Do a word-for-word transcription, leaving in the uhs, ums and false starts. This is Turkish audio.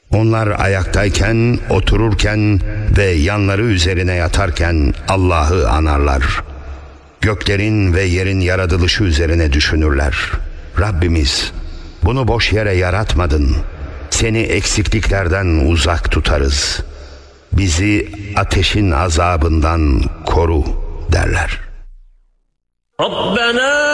Onlar ayaktayken, otururken ve yanları üzerine yatarken Allah'ı anarlar. Göklerin ve yerin yaratılışı üzerine düşünürler. Rabbimiz, bunu boş yere yaratmadın. Seni eksikliklerden uzak tutarız. Bizi ateşin azabından koru derler. Rabbena